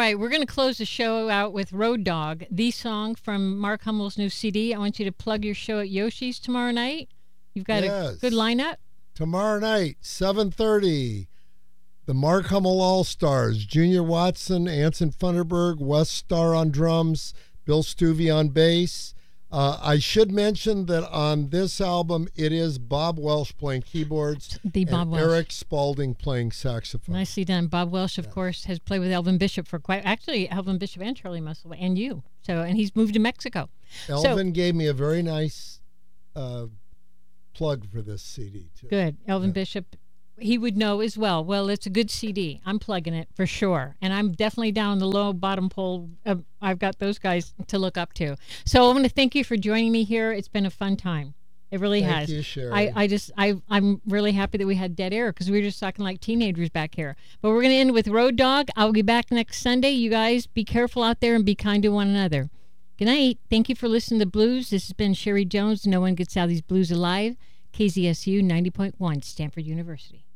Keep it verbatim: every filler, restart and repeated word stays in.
right, we're going to close the show out with Road Dog, the song from Mark Hummel's new C D. I want you to plug your show at Yoshi's tomorrow night. You've got yes. a good lineup. Tomorrow night, seven thirty, the Mark Hummel All-Stars, Junior Watson, Anson Funderburg, Wes Starr on drums, Bill Stuvey on bass. Uh, I should mention that on this album, it is Bob Welsh playing keyboards the Bob and Welsh. Eric Spalding playing saxophone. Nicely done. Bob Welsh, of yeah. course, has played with Elvin Bishop for quite, actually, Elvin Bishop and Charlie Musselwhite, and you. So, and he's moved to Mexico. Elvin so, gave me a very nice uh, plug for this C D, too. Good. Elvin yeah. Bishop, he would know as well. Well, it's a good C D. I'm plugging it for sure. And I'm definitely down the low bottom pole. Uh, I've got those guys to look up to. So I want to thank you for joining me here. It's been a fun time. It really thank has. You, Sherry. I, I just, I, I'm really happy that we had dead air because we were just talking like teenagers back here. But we're going to end with Road Dog. I'll be back next Sunday. You guys be careful out there and be kind to one another. Good night. Thank you for listening to Blues. This has been Sherry Jones. No one gets out of these blues alive. K Z S U ninety point one, Stanford University.